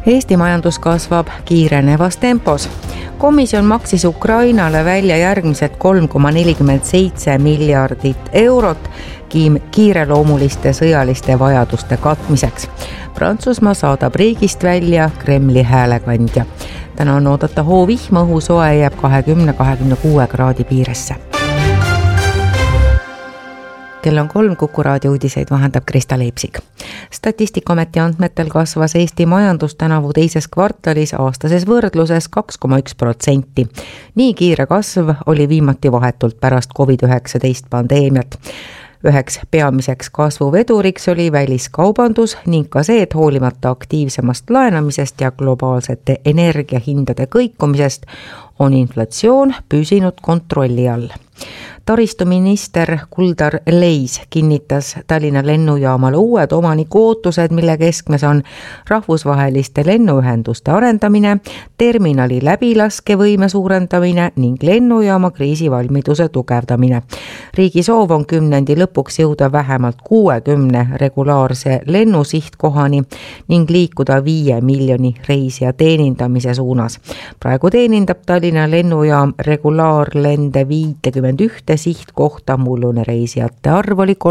Eesti majandus kasvab kiirenevas tempos. Komisjon maksis Ukrainale välja järgmised 3,47 miljardit eurot kiireloomuliste sõjaliste vajaduste katmiseks. Prantsusmaa saadab riigist välja Kremli häälekandja. Täna on oodata hoovihma, õhusoe jääb 20-26 kraadi piiresse. Kell on 3, Kuku raadio uudiseid vahendab Krista Leipsik. Statistikaameti andmetel kasvas Eesti majandus tänavu teises kvartalis aastases võrdluses 2,1%. Nii kiire kasv oli viimati vahetult pärast COVID-19 pandeemiat. Üheks peamiseks kasvuveduriks oli väliskaubandus ning ka see, et hoolimata aktiivsemast laenamisest ja globaalsete energiahindade kõikumisest on inflatsioon püsinud kontrolli all. Taristuminister Kuldar Leis kinnitas Tallinna lennujaamale uued omaniku ootused, mille keskmes on rahvusvaheliste lennuühenduste arendamine, terminali läbilaskevõime suurendamine ning lennujaama kriisivalmiduse tugevdamine. Riigi soov on kümnendi lõpuks jõuda vähemalt 60 regulaarse lennusihtkohani ning liikuda 5 miljoni reisija teenindamise suunas. Praegu teenindab Tallinna lennujaam regulaarlende 51 sihtkohta, mullune reisijate arv oli